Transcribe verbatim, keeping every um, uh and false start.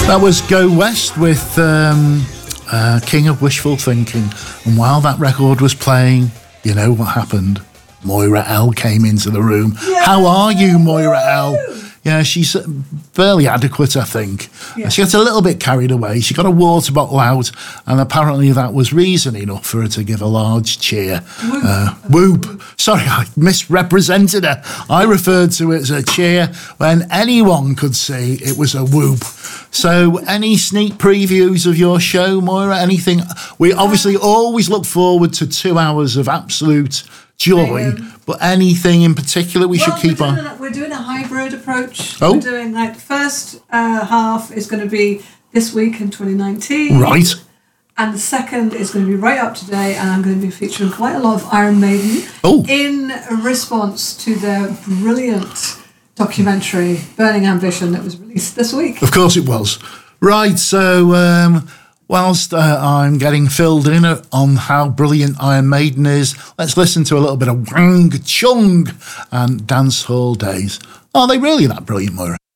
That was Go West with um, uh, King of Wishful Thinking. And while that record was playing, you know what happened? Moira L came into the room. Yeah. How are you, Moira L? Yeah, she's fairly adequate, I think. Yeah. She gets a little bit carried away. She got a water bottle out, and apparently that was reason enough for her to give a large cheer. Whoop. Uh, whoop. Sorry, I misrepresented her. I referred to it as a cheer when anyone could see it was a whoop. So, any sneak previews of your show, Moira? Anything? We obviously always look forward to two hours of absolute joy, but anything in particular we well, should keep we're on? A, we're doing a hybrid approach. Oh. We're doing like the first uh, half is going to be this week in twenty nineteen. Right. And the second is going to be right up to date, and I'm going to be featuring quite a lot of Iron Maiden oh. in response to their brilliant documentary, Burning Ambition, that was released this week. Of course it was. Right, so um, whilst uh, I'm getting filled in on how brilliant Iron Maiden is, let's listen to a little bit of Wang Chung and Dance Hall Days. Are they really that brilliant, Moira?